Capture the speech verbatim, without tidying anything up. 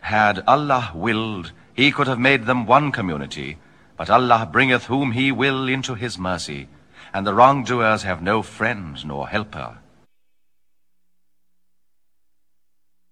Had Allah willed, he could have made them one community, but Allah bringeth whom he will into his mercy, and the wrongdoers have no friend nor helper.